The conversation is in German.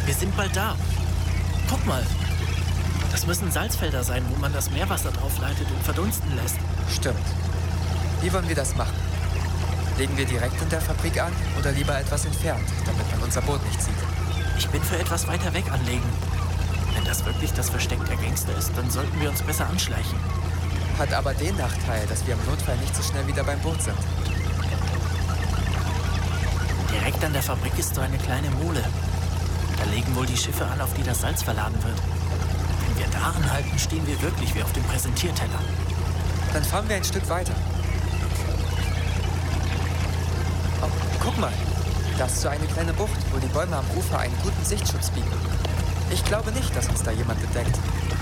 Wir sind bald da. Guck mal. Das müssen Salzfelder sein, wo man das Meerwasser draufleitet und verdunsten lässt. Stimmt. Wie wollen wir das machen? Legen wir direkt in der Fabrik an oder lieber etwas entfernt, damit man unser Boot nicht sieht? Ich bin für etwas weiter weg anlegen. Wenn das wirklich das Versteck der Gangster ist, dann sollten wir uns besser anschleichen. Hat aber den Nachteil, dass wir im Notfall nicht so schnell wieder beim Boot sind. Direkt an der Fabrik ist so eine kleine Mole. Da legen wohl die Schiffe an, auf die das Salz verladen wird. Wenn wir da anhalten, stehen wir wirklich wie auf dem Präsentierteller. Dann fahren wir ein Stück weiter. Oh, guck mal. Da ist so eine kleine Bucht, wo die Bäume am Ufer einen guten Sichtschutz bieten. Ich glaube nicht, dass uns da jemand entdeckt.